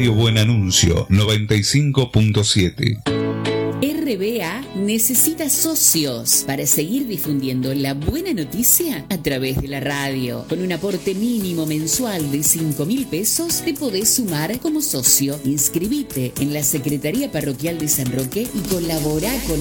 Radio Buen Anuncio 95.7. RBA necesita socios para seguir difundiendo la buena noticia a través de la radio. Con un aporte mínimo mensual de 5.000 pesos te podés sumar como socio. Inscribite en la Secretaría Parroquial de San Roque y colabora con